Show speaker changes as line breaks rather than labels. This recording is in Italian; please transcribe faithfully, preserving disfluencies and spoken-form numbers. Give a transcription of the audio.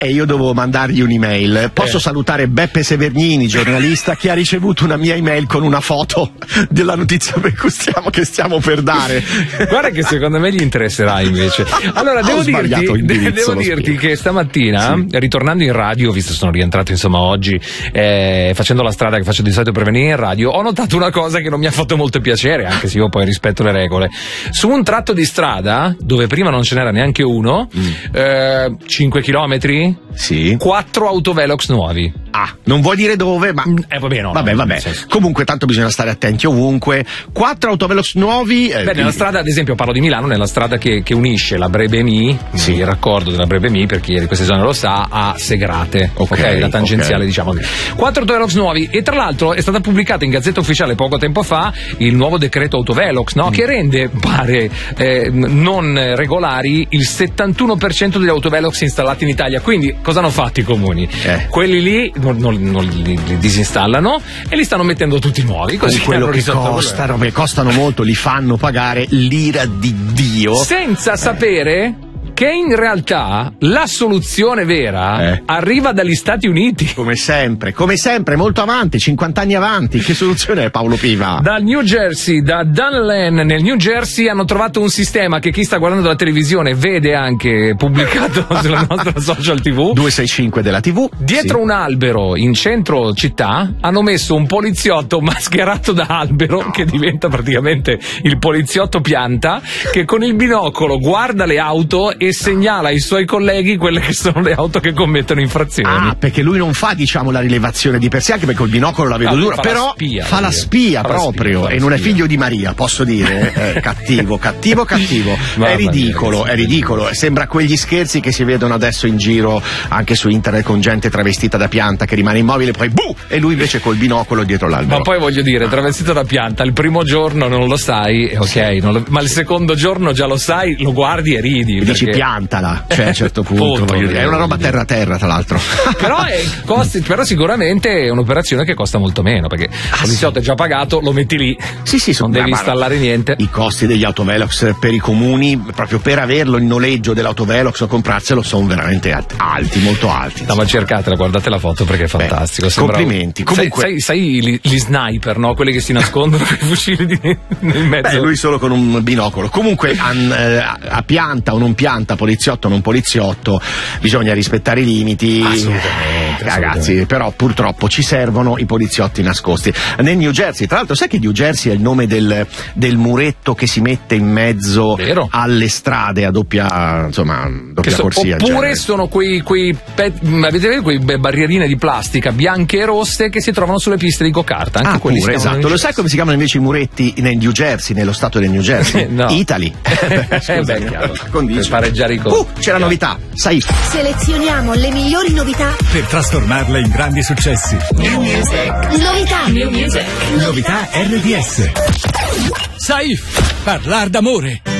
e io dovevo mandargli un'email. Posso eh. salutare Beppe Severnini, giornalista, che ha ricevuto una mia email con una foto della notizia per cui stiamo, che stiamo per dare.
Guarda che secondo me gli interesserà invece. Allora devo dirti, devo dirti che stamattina, sì. ritornando in radio, visto che sono rientrato insomma oggi, eh, facendo la strada che faccio di solito per venire in radio, ho notato una cosa che non mi ha fatto molto piacere, anche se io poi rispetto le regole. Su un tratto di strada, dove prima non ce n'era neanche uno, mm. eh, cinque chilometri,
sì.
quattro autovelox nuovi.
Ah, non vuoi dire dove, ma
eh, vabbè, no,
vabbè,
no,
vabbè. Comunque tanto bisogna stare attenti ovunque. Quattro autovelox nuovi. Eh,
Beh,
quindi...
nella strada, ad esempio, parlo di Milano, nella strada che, che unisce la Brebemi, sì. il raccordo della Brebemi, per chi è di queste zone lo sa, a Segrate, ok, okay la tangenziale, okay. diciamo. Quattro autovelox nuovi, e tra l'altro è stata pubblicata in Gazzetta Ufficiale poco tempo fa il nuovo decreto autovelox, no? Mm. Che rende, pare, eh, non regolari il settantuno per cento degli autovelox installati in Italia. Quindi cosa hanno fatto i comuni? Eh. Quelli lì non, non, non li, li disinstallano e li stanno mettendo tutti nuovi, così
con quello che costano, che costano molto, li fanno pagare l'ira di Dio,
senza eh. sapere che in realtà la soluzione vera eh. arriva dagli Stati Uniti.
Come sempre, come sempre, molto avanti, cinquanta anni avanti. Che soluzione è, Paolo Piva?
Dal New Jersey, da Dunlan nel New Jersey, hanno trovato un sistema che chi sta guardando la televisione vede anche pubblicato sulla nostra social tivù.
duecentosessantacinque della tivù.
Dietro
sì.
un albero in centro città hanno messo un poliziotto mascherato da albero, no. che diventa praticamente il poliziotto pianta, che con il binocolo guarda le auto e segnala ai suoi colleghi quelle che sono le auto che commettono infrazioni.
Ah, perché lui non fa, diciamo, la rilevazione di per sé, anche perché col binocolo la vedo no, dura,
fa
però
la spia,
fa la spia
fa
proprio,
la spia,
e non è figlio di Maria, posso dire. È cattivo, cattivo, cattivo. È ridicolo, è ridicolo. Sembra quegli scherzi che si vedono adesso in giro anche su internet con gente travestita da pianta che rimane immobile, poi buh! E lui invece col binocolo dietro l'albero.
Ma poi voglio dire, travestito da pianta, il primo giorno non lo sai, ok, non lo, ma il secondo giorno già lo sai, lo guardi e ridi.
E dici piantala, cioè a un certo punto, punto voglio dire. È una roba terra terra, tra l'altro.
Però, è costi, però sicuramente è un'operazione che costa molto meno, perché il ah, poliziotto sì. è già pagato, lo metti lì,
sì, sì,
non devi installare niente.
I costi degli autovelox per i comuni, proprio per averlo in noleggio dell'autovelox o comprarselo, sono veramente alti, molto alti.
No, ma cercatela, guardate la foto perché è fantastico.
Beh, complimenti.
Un... Comunque... Sai, sai, sai gli, gli sniper, no? Quelli che si nascondono con i fucili di... nel mezzo.
Beh, lui solo con un binocolo. Comunque a, a pianta o non pianta, poliziotto o non poliziotto, bisogna rispettare i limiti.
Assolutamente,
ragazzi,
assolutamente.
Però purtroppo ci servono i poliziotti nascosti. Nel New Jersey, tra l'altro, sai che New Jersey è il nome del, del muretto che si mette in mezzo
Vero.
alle strade a doppia, insomma, doppia
so,
corsia.
Oppure sono quei, quei pet, avete visto quei barrierine di plastica bianche e rosse che si trovano sulle piste di go-kart? Anche
ah,
quelli
pure, esatto. Lo sai come si chiamano invece i muretti nel New Jersey, nello stato del New Jersey?
No.
Italy.
Eh beh, chiaro. Per pareggiare i conti.
Uh, c'è la novità, sai.
Selezioniamo le migliori novità
per trasformarle in grandi successi.
New Music. Novità. New Music.
Novità R D S. Saif, parlar d'amore.